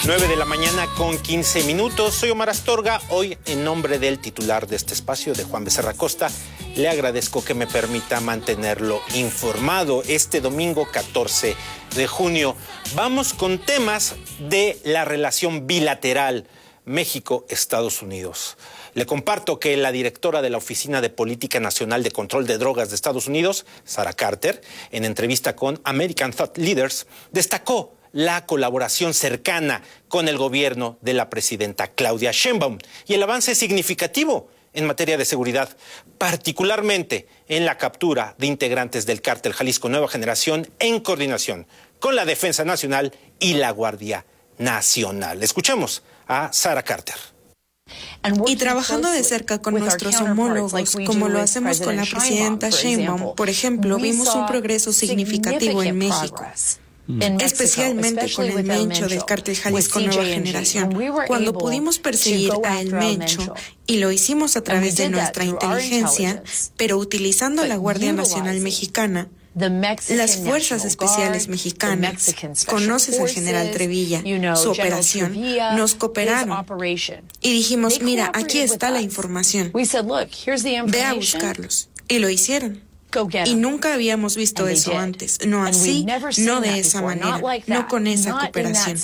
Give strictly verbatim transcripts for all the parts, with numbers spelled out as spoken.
nueve de la mañana con quince minutos. Soy Omar Astorga. Hoy, en nombre del titular de este espacio, de Juan Becerra Costa, le agradezco que me permita mantenerlo informado este domingo catorce de junio. Vamos con temas de la relación bilateral México-Estados Unidos. Le comparto que la directora de la Oficina de Política Nacional de Control de Drogas de Estados Unidos, Sarah Carter, en entrevista con American Thought Leaders, destacó la colaboración cercana con el gobierno de la presidenta Claudia Sheinbaum y el avance significativo en materia de seguridad, particularmente en la captura de integrantes del cártel Jalisco Nueva Generación en coordinación con la Defensa Nacional y la Guardia Nacional. Escuchemos a Sarah Carter. Y trabajando de cerca con nuestros homólogos, como lo hacemos con la presidenta Sheinbaum, por ejemplo, vimos un progreso significativo en México, especialmente con el Mencho del cártel Jalisco Nueva Generación, cuando pudimos perseguir a El Mencho, y lo hicimos a través de nuestra inteligencia, pero utilizando la Guardia Nacional Mexicana, las Fuerzas Especiales Mexicanas, conoces al general Trevilla, su operación, nos cooperaron y dijimos, mira, aquí está la información, ve a buscarlos, y lo hicieron. Y nunca habíamos visto eso antes, no así, no de esa manera, no con esa cooperación.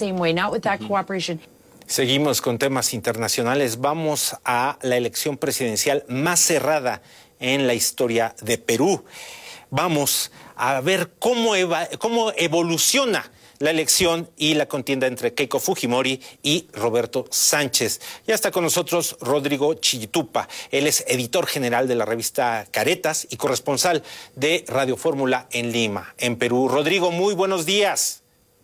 Seguimos con temas internacionales. Vamos a la elección presidencial más cerrada en la historia de Perú. Vamos a ver cómo, eva- cómo evoluciona la elección y la contienda entre Keiko Fujimori y Roberto Sánchez. Ya está con nosotros Rodrigo Chillitupa. Él es editor general de la revista Caretas y corresponsal de Radio Fórmula en Lima, en Perú. Rodrigo, muy buenos días.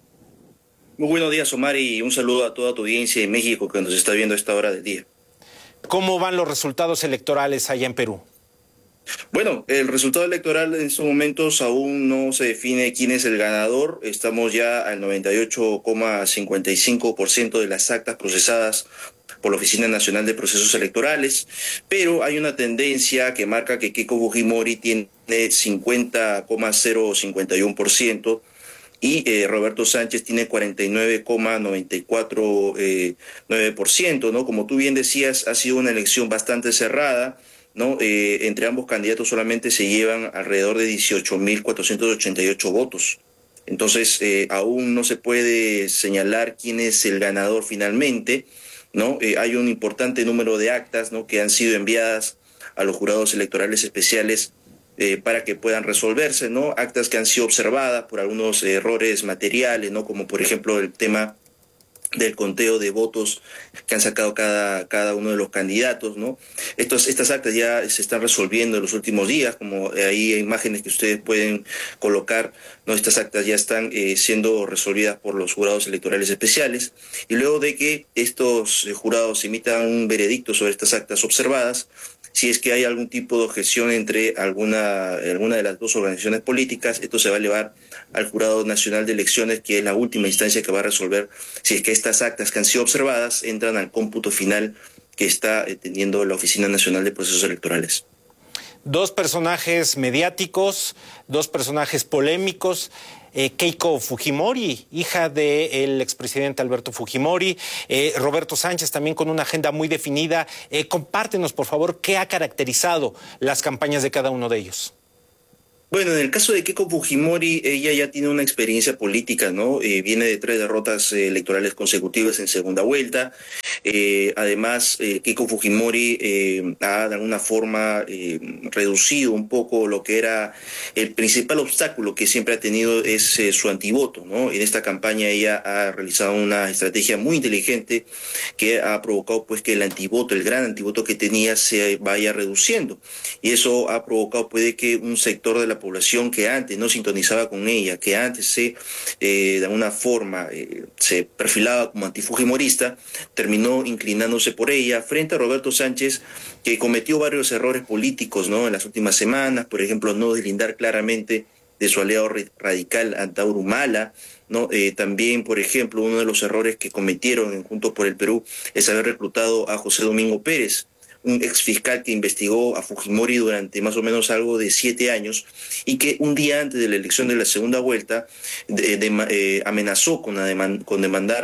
Muy buenos días, Omar, y un saludo a toda tu audiencia en México que nos está viendo a esta hora del día. ¿Cómo van los resultados electorales allá en Perú? Bueno, el resultado electoral en estos momentos aún no se define quién es el ganador. Estamos ya al noventa y ocho coma cincuenta y cinco por ciento de las actas procesadas por la Oficina Nacional de Procesos Electorales, pero hay una tendencia que marca que Keiko Fujimori tiene cincuenta coma cero cincuenta y uno por ciento y eh, Roberto Sánchez tiene cuarenta y nueve coma noventa y cuatro por ciento, ¿no? Como tú bien decías, ha sido una elección bastante cerrada, ¿no? Eh, entre ambos candidatos solamente se llevan alrededor de dieciocho mil cuatrocientos ochenta y ocho votos. Entonces, eh, aún no se puede señalar quién es el ganador finalmente, ¿no? Eh, hay un importante número de actas, ¿no?, que han sido enviadas a los jurados electorales especiales eh, para que puedan resolverse, ¿no? Actas que han sido observadas por algunos errores materiales, ¿no?, como por ejemplo el tema del conteo de votos que han sacado cada, cada uno de los candidatos, ¿no? Estos, estas actas ya se están resolviendo en los últimos días, como ahí hay imágenes que ustedes pueden colocar, ¿no? Estas actas ya están eh, siendo resolvidas por los jurados electorales especiales, y luego de que estos eh, jurados emitan un veredicto sobre estas actas observadas, si es que hay algún tipo de objeción entre alguna, alguna de las dos organizaciones políticas, esto se va a elevar al Jurado Nacional de Elecciones, que es la última instancia que va a resolver si es que estas actas que han sido observadas entran al cómputo final que está teniendo la Oficina Nacional de Procesos Electorales. Dos personajes mediáticos, dos personajes polémicos. Eh, Keiko Fujimori, hija del expresidente Alberto Fujimori, eh, Roberto Sánchez también con una agenda muy definida. Eh, compártenos, por favor, qué ha caracterizado las campañas de cada uno de ellos. Bueno, en el caso de Keiko Fujimori, ella ya tiene una experiencia política, ¿no? Eh, viene de tres derrotas eh, electorales consecutivas en segunda vuelta. Eh, además, eh, Keiko Fujimori eh, ha de alguna forma eh, reducido un poco lo que era el principal obstáculo que siempre ha tenido, es eh, su antivoto, ¿no? En esta campaña ella ha realizado una estrategia muy inteligente que ha provocado pues que el antivoto, el gran antivoto que tenía, se vaya reduciendo. Y eso ha provocado puede que un sector de la población que antes no sintonizaba con ella, que antes se eh, de alguna forma eh, se perfilaba como antifujimorista, terminó inclinándose por ella frente a Roberto Sánchez, que cometió varios errores políticos, ¿no?, en las últimas semanas, por ejemplo, no deslindar claramente de su aliado radical Antauro Humala, ¿no? Eh, también, por ejemplo, uno de los errores que cometieron en Juntos por el Perú es haber reclutado a José Domingo Pérez, un exfiscal que investigó a Fujimori durante más o menos algo de siete años y que un día antes de la elección de la segunda vuelta de, de, eh, amenazó con, deman, con demandar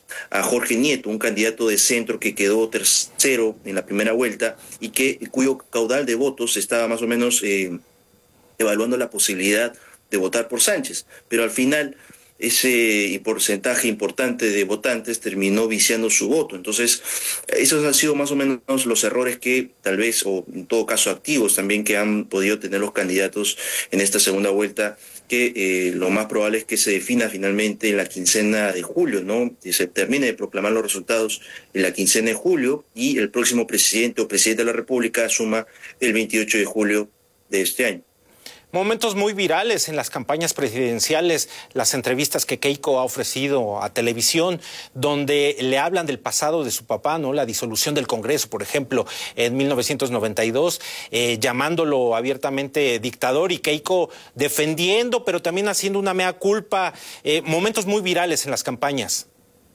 a Jorge Nieto, un candidato de centro que quedó tercero en la primera vuelta y que cuyo caudal de votos estaba más o menos eh, evaluando la posibilidad de votar por Sánchez. Pero al final ese porcentaje importante de votantes terminó viciando su voto. Entonces, esos han sido más o menos los errores que tal vez, o en todo caso activos también, que han podido tener los candidatos en esta segunda vuelta, que eh, lo más probable es que se defina finalmente en la quincena de julio, ¿no? Que se termine de proclamar los resultados en la quincena de julio y el próximo presidente o presidente de la República asuma el veintiocho de julio de este año. Momentos muy virales en las campañas presidenciales, las entrevistas que Keiko ha ofrecido a televisión, donde le hablan del pasado de su papá, ¿no? La disolución del Congreso, por ejemplo, en mil novecientos noventa y dos, eh, llamándolo abiertamente dictador, y Keiko defendiendo, pero también haciendo una mea culpa. Eh, momentos muy virales en las campañas.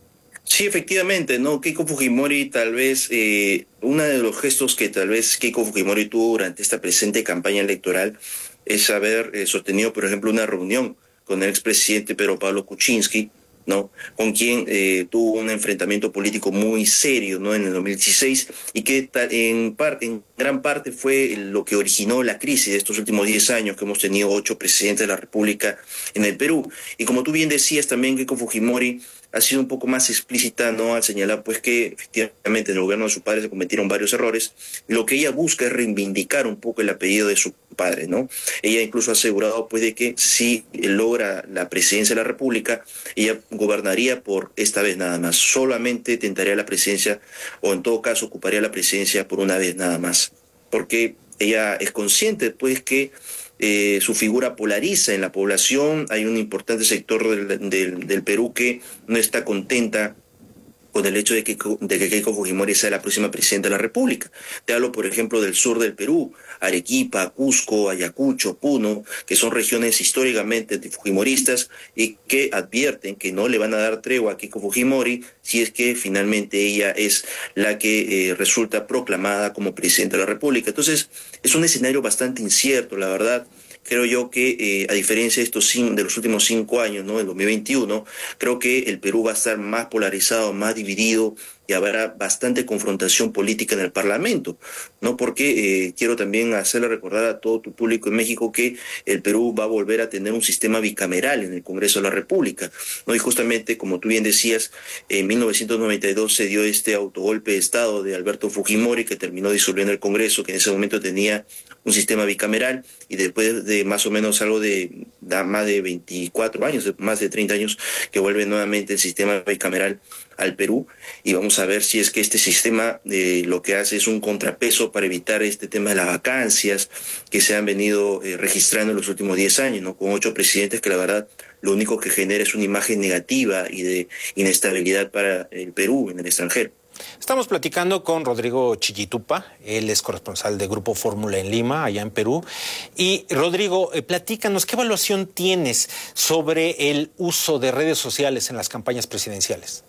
Sí, efectivamente, ¿no? Keiko Fujimori, tal vez, eh, uno de los gestos que tal vez Keiko Fujimori tuvo durante esta presente campaña electoral es haber eh, sostenido, por ejemplo, una reunión con el expresidente Pedro Pablo Kuczynski, ¿no? Con quien eh, tuvo un enfrentamiento político muy serio, ¿no? En el dos mil dieciséis, y que en, par, en gran parte fue lo que originó la crisis de estos últimos diez años, que hemos tenido ocho presidentes de la República en el Perú. Y como tú bien decías también, Keiko Fujimori ha sido un poco más explícita, ¿no? Al señalar pues que efectivamente en el gobierno de su padre se cometieron varios errores. Lo que ella busca es reivindicar un poco el apellido de su padre, ¿no? Ella incluso ha asegurado pues de que si logra la presidencia de la República, ella gobernaría por esta vez nada más. Solamente tentaría la presidencia, o en todo caso ocuparía la presidencia por una vez nada más. Porque ella es consciente pues que Eh, su figura polariza en la población. Hay un importante sector del, del, del Perú que no está contenta con el hecho de que, de que Keiko Fujimori sea la próxima presidenta de la República. Te hablo, por ejemplo, del sur del Perú, Arequipa, Cusco, Ayacucho, Puno, que son regiones históricamente antifujimoristas y que advierten que no le van a dar tregua a Keiko Fujimori si es que finalmente ella es la que eh, resulta proclamada como presidenta de la República. Entonces, es un escenario bastante incierto, la verdad. Creo yo que, eh, a diferencia de estos cinco, de los últimos cinco años, ¿no? El dos mil veintiuno, creo que el Perú va a estar más polarizado, más dividido, y habrá bastante confrontación política en el Parlamento, ¿no? Porque eh, quiero también hacerle recordar a todo tu público en México que el Perú va a volver a tener un sistema bicameral en el Congreso de la República, ¿no? Y justamente, como tú bien decías, en mil novecientos noventa y dos se dio este autogolpe de Estado de Alberto Fujimori, que terminó disolviendo el Congreso, que en ese momento tenía un sistema bicameral, y después de más o menos algo de, de más de veinticuatro años, más de treinta años, que vuelve nuevamente el sistema bicameral al Perú, y vamos a ver si es que este sistema eh, lo que hace es un contrapeso para evitar este tema de las vacancias que se han venido eh, registrando en los últimos diez años, ¿no? Con ocho presidentes que la verdad lo único que genera es una imagen negativa y de inestabilidad para el Perú en el extranjero. Estamos platicando con Rodrigo Chillitupa, él es corresponsal de Grupo Fórmula en Lima, allá en Perú. Y Rodrigo, eh, platícanos, ¿qué evaluación tienes sobre el uso de redes sociales en las campañas presidenciales?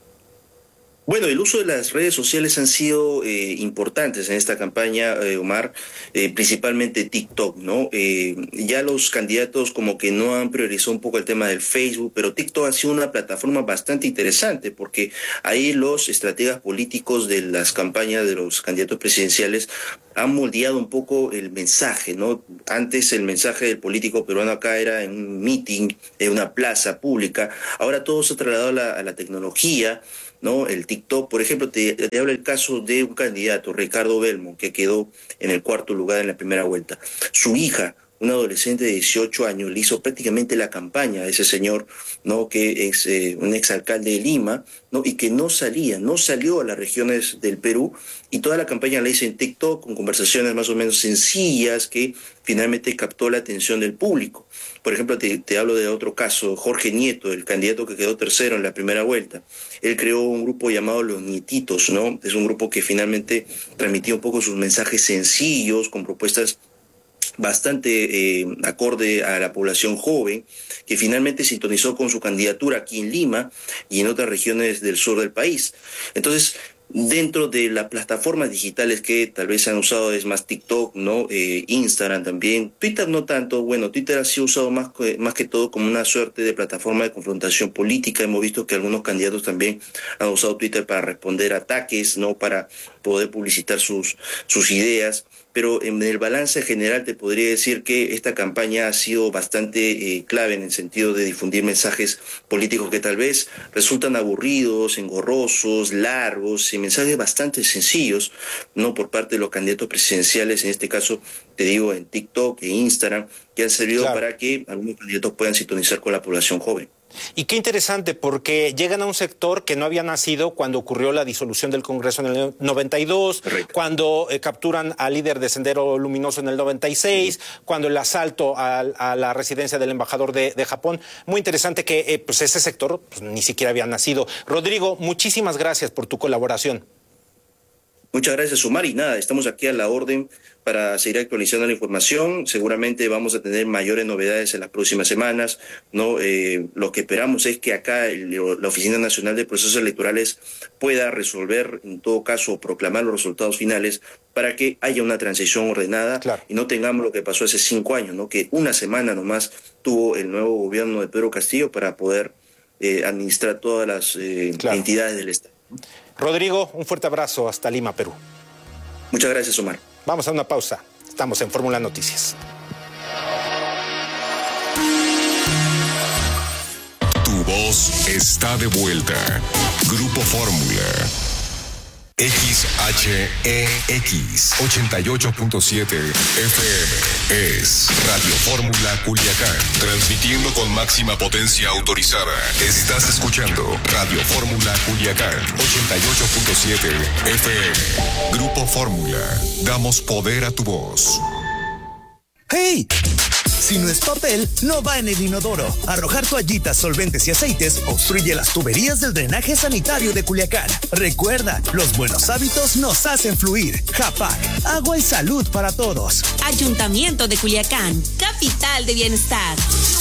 Bueno, el uso de las redes sociales han sido eh, importantes en esta campaña, eh, Omar, eh, principalmente TikTok, ¿no? Eh, ya los candidatos como que no han priorizado un poco el tema del Facebook, pero TikTok ha sido una plataforma bastante interesante porque ahí los estrategas políticos de las campañas de los candidatos presidenciales han moldeado un poco el mensaje, ¿no? Antes el mensaje del político peruano acá era en un meeting, en una plaza pública, ahora todo se ha trasladado a la, a la tecnología, ¿no? El TikTok, por ejemplo, te, te hablo el caso de un candidato, Ricardo Belmont, que quedó en el cuarto lugar en la primera vuelta. Su hija, una adolescente de dieciocho años, le hizo prácticamente la campaña a ese señor, ¿no? Que es eh, un exalcalde de Lima, ¿no? Y que no salía, no salió a las regiones del Perú, y toda la campaña la hizo en TikTok con conversaciones más o menos sencillas que finalmente captó la atención del público. Por ejemplo, te, te hablo de otro caso, Jorge Nieto, el candidato que quedó tercero en la primera vuelta. Él creó un grupo llamado Los Nietitos, ¿no? Es un grupo que finalmente transmitía un poco sus mensajes sencillos, con propuestas bastante eh, acorde a la población joven, que finalmente sintonizó con su candidatura aquí en Lima y en otras regiones del sur del país. Entonces, Dentro de las plataformas digitales que tal vez se han usado es más TikTok, ¿no? Eh, Instagram también. Twitter no tanto. Bueno, Twitter ha sido usado más, más que todo como una suerte de plataforma de confrontación política. Hemos visto que algunos candidatos también han usado Twitter para responder ataques, ¿no? Para poder publicitar sus, sus ideas. Pero en el balance general te podría decir que esta campaña ha sido bastante eh, clave en el sentido de difundir mensajes políticos que tal vez resultan aburridos, engorrosos, largos, y mensajes bastante sencillos, ¿no? Por parte de los candidatos presidenciales, en este caso, te digo, en TikTok e Instagram, que han servido claro. para que algunos candidatos puedan sintonizar con la población joven. Y qué interesante, porque llegan a un sector que no había nacido cuando ocurrió la disolución del Congreso en el noventa y dos, Correcto. cuando eh, capturan al líder de Sendero Luminoso en el noventa y seis, sí. cuando el asalto a, a la residencia del embajador de, de Japón. Muy interesante que eh, pues ese sector pues, ni siquiera había nacido. Rodrigo, muchísimas gracias por tu colaboración. Muchas gracias, Omar. Y nada, estamos aquí a la orden para seguir actualizando la información. Seguramente vamos a tener mayores novedades en las próximas semanas, ¿no? Eh, lo que esperamos es que acá el, la Oficina Nacional de Procesos Electorales pueda resolver, en todo caso, proclamar los resultados finales para que haya una transición ordenada claro. y no tengamos lo que pasó hace cinco años, ¿no? Que una semana nomás tuvo el nuevo gobierno de Pedro Castillo para poder eh, administrar todas las eh, claro. entidades del Estado. Rodrigo, un fuerte abrazo hasta Lima, Perú. Muchas gracias, Omar. Vamos a una pausa. Estamos en Fórmula Noticias. Tu voz está de vuelta. Grupo Fórmula. X H E X ochenta y ocho punto siete F M es Radio Fórmula Culiacán, transmitiendo con máxima potencia autorizada. Estás escuchando Radio Fórmula Culiacán ochenta y ocho punto siete F M. Grupo Fórmula, damos poder a tu voz. ¡Hey! Si no es papel, no va en el inodoro. Arrojar toallitas, solventes y aceites obstruye las tuberías del drenaje sanitario de Culiacán. Recuerda, los buenos hábitos nos hacen fluir. Japac, agua y salud para todos. Ayuntamiento de Culiacán, capital de bienestar.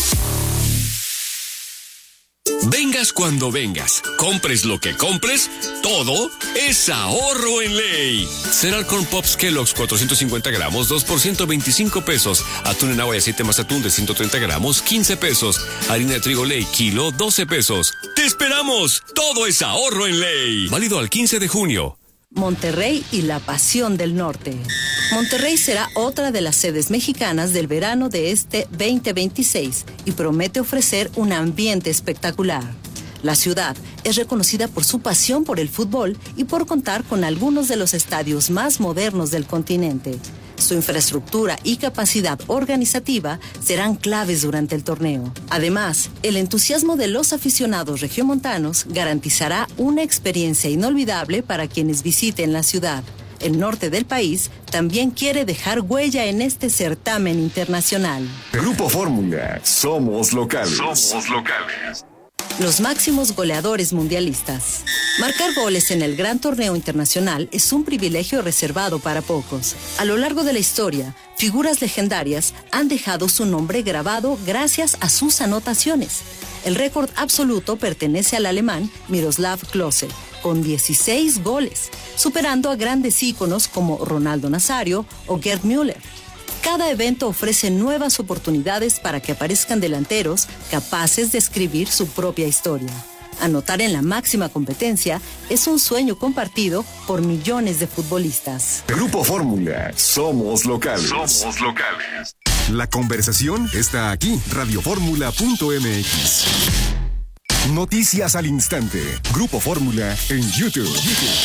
Vengas cuando vengas, compres lo que compres, todo es ahorro en ley. Cereal Corn Pops Kellogg's cuatrocientos cincuenta gramos, dos por ciento veinticinco pesos. Atún en agua y aceite más atún de ciento treinta gramos, quince pesos. Harina de trigo Ley, kilo, doce pesos. ¡Te esperamos! Todo es ahorro en ley. Válido al quince de junio. Monterrey y la pasión del norte. Monterrey será otra de las sedes mexicanas del verano de este veinte veintiséis y promete ofrecer un ambiente espectacular. La ciudad es reconocida por su pasión por el fútbol y por contar con algunos de los estadios más modernos del continente. Su infraestructura y capacidad organizativa serán claves durante el torneo. Además, el entusiasmo de los aficionados regiomontanos garantizará una experiencia inolvidable para quienes visiten la ciudad. El norte del país también quiere dejar huella en este certamen internacional. Grupo Fórmula, somos locales. Somos locales. Los máximos goleadores mundialistas. Marcar goles en el gran torneo internacional es un privilegio reservado para pocos. A lo largo de la historia, figuras legendarias han dejado su nombre grabado gracias a sus anotaciones. El récord absoluto pertenece al alemán Miroslav Klose, con dieciséis goles, superando a grandes íconos como Ronaldo Nazario o Gerd Müller. Cada evento ofrece nuevas oportunidades para que aparezcan delanteros capaces de escribir su propia historia. Anotar en la máxima competencia es un sueño compartido por millones de futbolistas. Grupo Fórmula, somos locales. Somos locales. La conversación está aquí, radioformula punto m x. Noticias al instante. Grupo Fórmula en YouTube.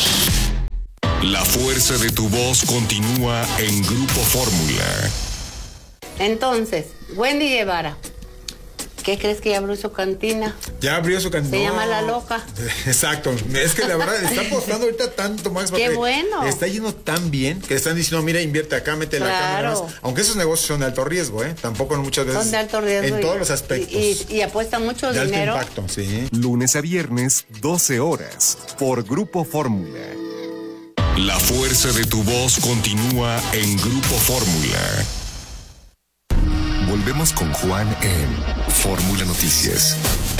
La fuerza de tu voz continúa en Grupo Fórmula. Entonces, Wendy Guevara, ¿qué crees que ya abrió su cantina? Ya abrió su cantina. Se no. llama La Loca. Exacto. Es que la verdad está apostando ahorita tanto más. Qué bueno. Está yendo tan bien que están diciendo, mira, invierte acá, mete claro. la cámara. Aunque esos negocios son de alto riesgo, ¿eh? Tampoco muchas veces. Son de alto riesgo. En y, todos los aspectos. Y, y, y apuestan mucho de dinero. Alto impacto, sí. Lunes a viernes, doce horas, por Grupo Fórmula. La fuerza de tu voz continúa en Grupo Fórmula. Volvemos con Juan en Fórmula Noticias.